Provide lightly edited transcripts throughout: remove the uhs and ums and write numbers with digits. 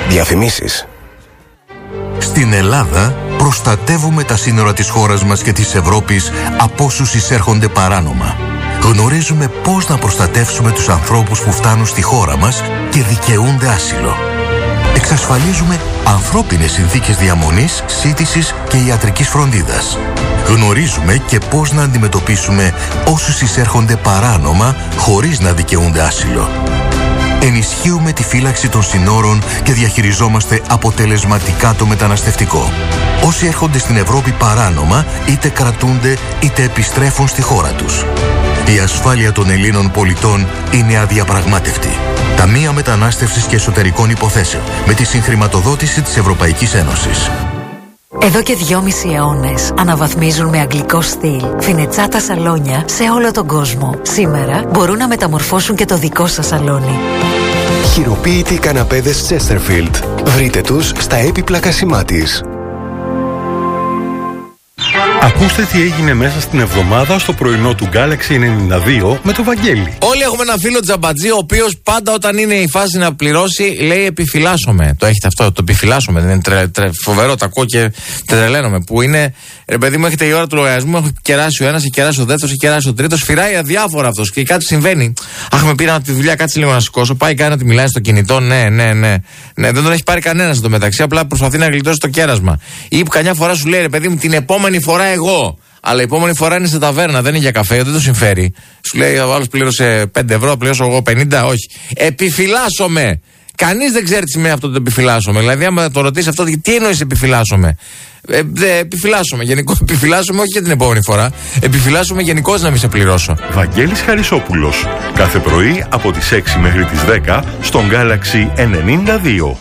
Διαφημίσεις. Στην Ελλάδα προστατεύουμε τα σύνορα της χώρας μας και της Ευρώπης από όσους εισέρχονται παράνομα. Γνωρίζουμε πώς να προστατεύσουμε τους ανθρώπους που φτάνουν στη χώρα μας και δικαιούνται άσυλο. Εξασφαλίζουμε ανθρώπινες συνθήκες διαμονής, σύντησης και ιατρικής φροντίδας. Γνωρίζουμε και πώς να αντιμετωπίσουμε όσους εισέρχονται παράνομα χωρίς να δικαιούνται άσυλο. Ενισχύουμε τη φύλαξη των συνόρων και διαχειριζόμαστε αποτελεσματικά το μεταναστευτικό. Όσοι έρχονται στην Ευρώπη παράνομα, είτε κρατούνται είτε επιστρέφουν στη χώρα τους. Η ασφάλεια των Ελλήνων πολιτών είναι αδιαπραγμάτευτη. Ταμεία Μετανάστευσης και Εσωτερικών Υποθέσεων, με τη συγχρηματοδότηση της Ευρωπαϊκής Ένωσης. Εδώ και 2,5 αιώνες αναβαθμίζουν με αγγλικό στυλ φινετσάτα σαλόνια σε όλο τον κόσμο. Σήμερα μπορούν να μεταμορφώσουν και το δικό σας σαλόνι. Χειροποίητοι καναπέδες Chesterfield. Βρείτε τους στα έπιπλα Κασιμάτης. Ακούστε τι έγινε μέσα στην εβδομάδα στο πρωινό του Galaxy 92 με το Βαγγέλη. Όλοι έχουμε ένα φίλο τζαμπατζή, ο οποίος πάντα όταν είναι η φάση να πληρώσει λέει επιφυλάσσομαι. Το έχετε αυτό, το επιφυλάσσομαι. Δεν είναι φοβερό, το ακούω και τρελαίνομαι. Που είναι, ρε παιδί μου, έχετε η ώρα του λογαριασμού, έχω κεράσει ο ένας, έχει κεράσει ο δεύτερος, έχει κεράσει ο τρίτος. Φυράει αδιάφορα αυτός και κάτι συμβαίνει. Αχ, με πήραν από τη δουλειά, κάτσε λίγο να σηκώσω. Πάει κάνει να τη μιλάει στο κινητό. Ναι, δεν τον έχει πάρει κανένας εδώ μεταξύ. Απλά προσπαθεί να γλιτώσει το κέρασμα. Ή που καμιά φορά σου λέει, ρε παιδί μου, την επόμενη φορά εγώ. Αλλά η επόμενη φορά είναι σε ταβέρνα, δεν είναι για καφέ, δεν το συμφέρει. Σου λέει ο άλλος πλήρωσε 5 ευρώ, πληρώσω εγώ 50, όχι. Επιφυλάσσομαι. Κανείς δεν ξέρει τι σημαίνει αυτό το επιφυλάσσομαι. Δηλαδή, άμα το ρωτήσει αυτό, τι εννοείς επιφυλάσσομαι. Επιφυλάσσομαι. Γενικώς επιφυλάσσομαι, όχι για την επόμενη φορά. Επιφυλάσσομαι γενικώς να μην σε πληρώσω. Βαγγέλης Χαρισόπουλος. Κάθε πρωί από τις 6 μέχρι τις 10 στον Galaxy 92.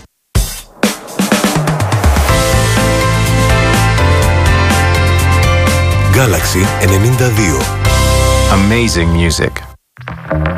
Galaxy 92. Amazing music.